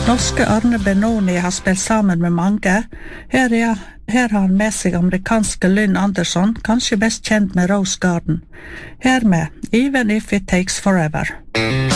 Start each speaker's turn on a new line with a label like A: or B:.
A: Norske Arne Benoni har spilt sammen med mange. Her har han med seg amerikanske Lynn Anderson, kanskje best kjent med Rose Garden. Her med Even If It Takes Forever.